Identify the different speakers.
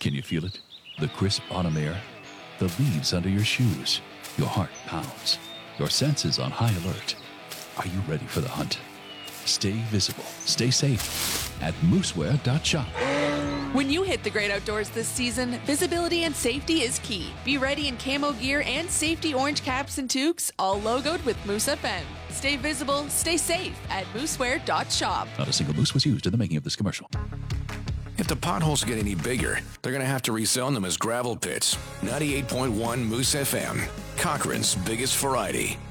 Speaker 1: Can you feel it? The crisp autumn air, the leaves under your shoes. Your heart pounds, your senses on high alert. Are you ready for the hunt? Stay visible, stay safe at moosewear.shop.
Speaker 2: When you hit the great outdoors this season, visibility and safety is key. Be ready in camo gear and safety orange caps and toques, all logoed with Moose FM. Stay visible, stay safe at moosewear.shop.
Speaker 1: Not a single moose was used in the making of this commercial.
Speaker 3: If the potholes get any bigger, they're going to have to rezone them as gravel pits. 98.1 Moose FM, Cochrane's biggest variety.